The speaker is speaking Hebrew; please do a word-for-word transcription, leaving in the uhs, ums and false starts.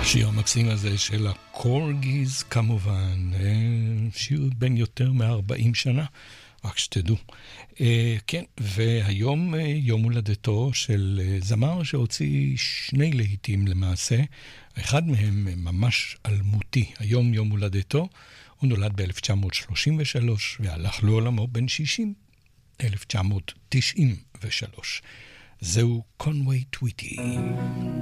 השיר המקסים הזה של הקורגיז כמובן, שיר בן יותר מ-ארבעים שנה, רק שתדעו. כן, והיום יום הולדתו של זמר שהוציא שני להיטים למעשה, אחד מהם ממש אלמותי. היום יום הולדתו, הוא נולד ב-אלף תשע מאות שלושים ושלוש והלך לעולמו בן שישים, אלף תשע מאות תשעים ושלוש. זהו קונווי טוויטי.